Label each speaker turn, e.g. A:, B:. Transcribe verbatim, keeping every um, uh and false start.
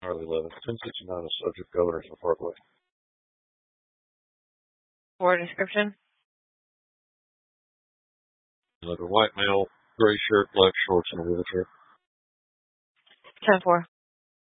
A: Charlie eleven. ten sixty-nine is subject Governors of Parkway.
B: For description?
A: Like a white male, gray shirt, black shorts, and a wheelchair.
B: ten four.